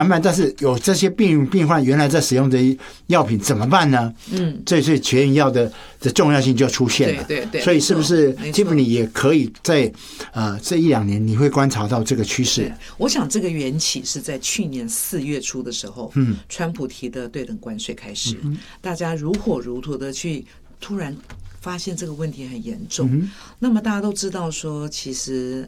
但是有这些病患原来在使用的药品怎么办呢？这是全员药的重要性就出现了。 对， 所以是不是 Tiffany 也可以在这1-2年你会观察到这个趋势？ 我想这个缘起是在去年4月初的时候，川普提的对等关税开始，大家如火如荼的去突然发现这个问题很严重。那么大家都知道说，其实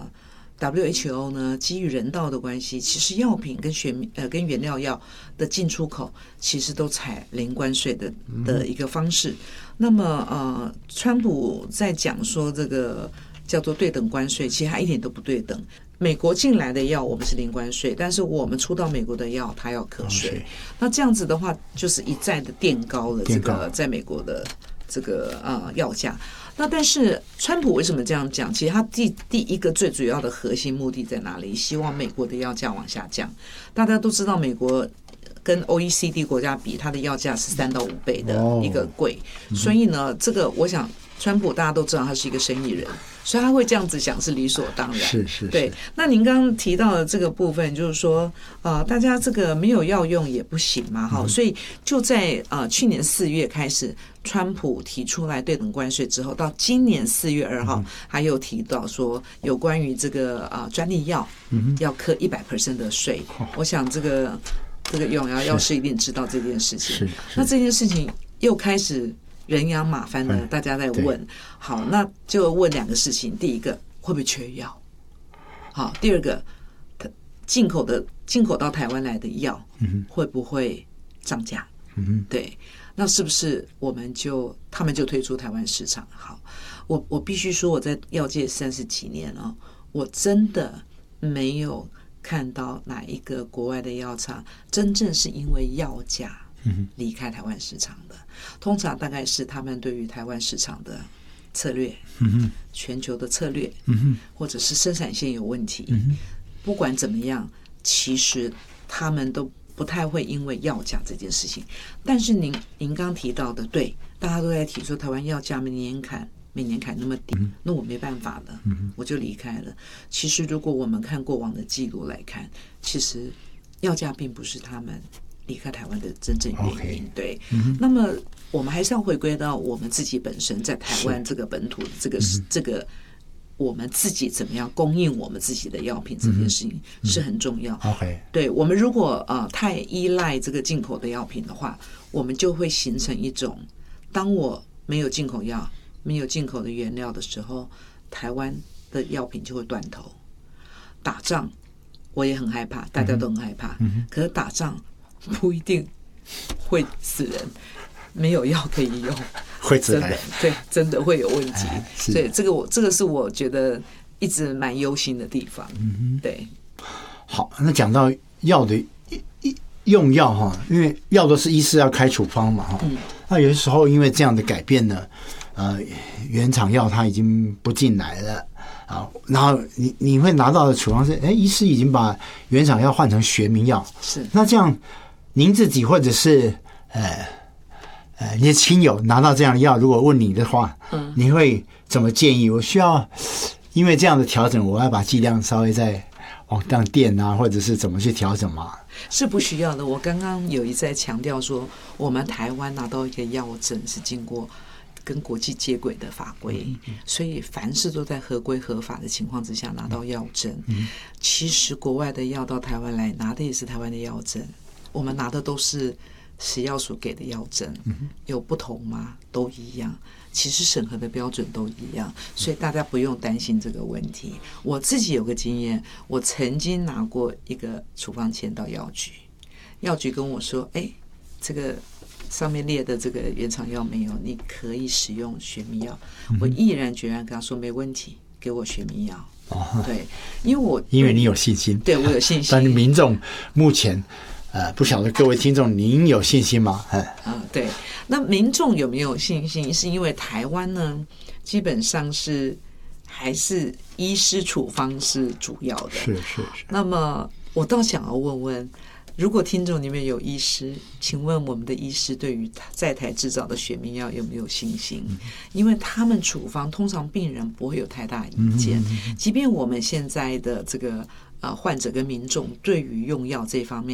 WHO 呢，基于人道的关系，其实药品跟原料药的进出口其实都采零关税的一个方式。那么川普在讲说这个叫做对等关税，其实它一点都不对等。美国进来的药我们是零关税，但是我们出到美国的药它要课税。那这样子的话，就是一再的垫高了这个在美国的这个药价。那但是川普为什么这样讲？其实他第一个最主要的核心目的在哪里？希望美国的药价往下降。大家都知道，美国跟 OECD 国家比，它的药价是3到5倍的一个贵，所以呢，这个我想川普大家都知道他是一个生意人，所以他会这样子想是理所当然。 是对。那您刚刚提到的这个部分，就是说大家这个没有药用也不行嘛，所以就在去年4月开始，川普提出来对等关税之后，到今年4月2号，还有提到说有关于这个专利药要课100% 的税。我想这个永尧药师一定知道这件事情。那这件事情又开始人仰马翻的，大家在问。好，那就问2个事情：第一个，会不会缺药？好，第二个，进口到台湾来的药会不会涨价？对。那是不是他们就退出台湾市场？好，我必须说，我在药界30几年我真的没有看到哪一个国外的药厂真正是因为药价离开台湾市场的。通常大概是他们对于台湾市场的策略，全球的策略，或者是生产线有问题。不管怎么样，其实他们都不太会因为药价这件事情。但是您刚提到的，对，大家都在提说台湾药价每年砍那么低，那我没办法了，我就离开了。其实如果我们看过往的记录来看，其实药价并不是他们离开台湾的真正原因。对，那么我们还是要回归到我们自己本身在台湾这个本土的这个我们自己怎么样供应我们自己的药品，这件事情是很重要。对，我们如果太依赖这个进口的药品的话，我们就会形成一种，当我没有进口药、没有进口的原料的时候，台湾的药品就会断头。打仗我也很害怕，大家都很害怕，可是打仗不一定会死人，没有药可以用， 会致癌， 对，真的会有问题。所以这个是我觉得一直蛮忧心的地方。对。 好，那讲到药的用药因为药都是医师要开处方嘛那有些时候因为这样的改变呢，原厂药它已经不进来了然后你会拿到的处方是，医师已经把原厂药换成学名药， 是。那这样您自己或者是你的亲友拿到这样的药，如果问你的话，你会怎么建议？我需要因为这样的调整，我要把剂量稍微再往上垫或者是怎么去调整吗？ 是不需要的。我刚刚有一再强调说，我们台湾拿到一个药证是经过跟国际接轨的法规，所以凡事都在合规合法的情况之下拿到药证。其实国外的药到台湾来拿的也是台湾的药证，我们拿的都是食药署给的药证，有不同吗？都一样，其实审核的标准都一样，所以大家不用担心这个问题。我自己有个经验，我曾经拿过一个处方签到药局，药局跟我说，这个上面列的这个原厂药没有，你可以使用学名药。我毅然决然跟他说没问题，给我学名药。对，因为你有信心， 对我有信心。 但是民众目前不晓得各位听众您有信心吗？ 对，那民众有没有信心？是因为台湾呢，基本上是还是医师处方是主要的。 是。 那么我倒想要问问，如果听众里面有医师，请问我们的医师对于在台制造的学名药有没有信心？因为他们处方通常病人不会有太大意见，即便我们现在的这个患者跟民众对于用药这方面